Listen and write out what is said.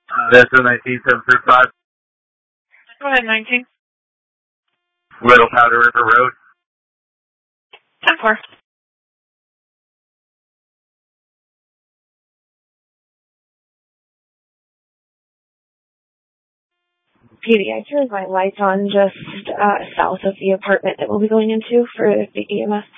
That's a 19735. Go ahead, 19. Little Powder River Road. 10-4. PD, I turned my lights on just south of the apartment that we'll be going into for the EMS.